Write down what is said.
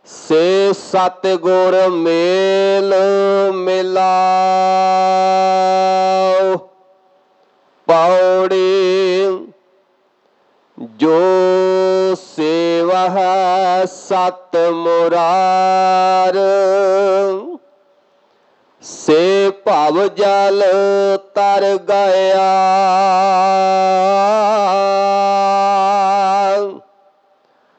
से सतगुर मेल मिलाओ। पौड़ी जो सेवह सत मुरार, से भव जल तर गया।